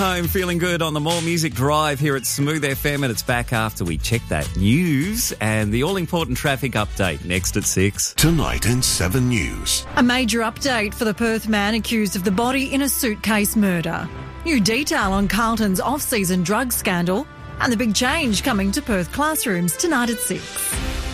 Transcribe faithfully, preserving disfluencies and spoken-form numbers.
home feeling good on the More Music Drive here at Smooth F M, and it's back after we check that news and the all-important traffic update next at six. Tonight in seven News. A major update for the Perth man accused of the body in a suitcase murder. New detail on Carlton's off-season drug scandal, and the big change coming to Perth classrooms tonight at six.